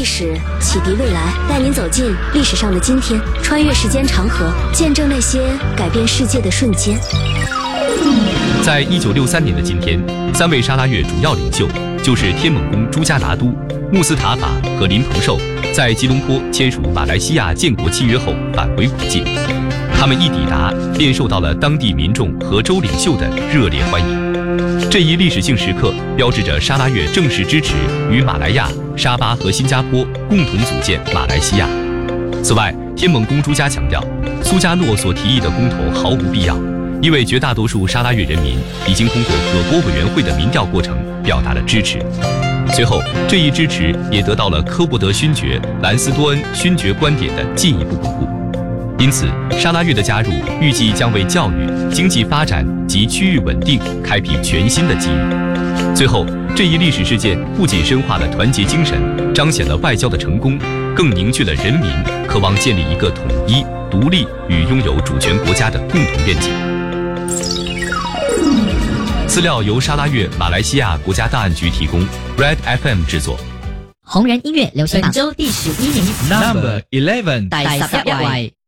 史，启迪未来，带您走进历史上的今天，穿越时间长河，见证那些改变世界的瞬间。 在1963年的今天，3位沙拉越主要领袖就是天猛公朱加拿都、穆斯塔法和林鹏寿，在吉隆坡签署马来西亚建国契约后返回古晋。他们一抵达，便受到了当地民众和州领袖的热烈欢迎。这一历史性时刻标志着沙拉越正式支持与马来亚、沙巴和新加坡共同组建马来西亚。此外，天猛公朱加强调，苏加诺所提议的公投毫无必要，因为绝大多数沙拉越人民已经通过可拨委员会的民调过程表达了支持。随后，这一支持也得到了科伯德勋爵、兰斯多恩勋爵观点的进一步巩固。因此，沙拉越的加入预计将为教育、经济发展及区域稳定开辟全新的机遇。最后，这一历史事件不仅深化了团结精神，彰显了外交的成功，更凝聚了人民渴望建立一个统一、独立与拥有主权国家的共同愿景。资料由沙拉越马来西亚国家档案局提供 ，Red FM 制作。 红人音乐流行榜本周第11名 Number 11 第11位。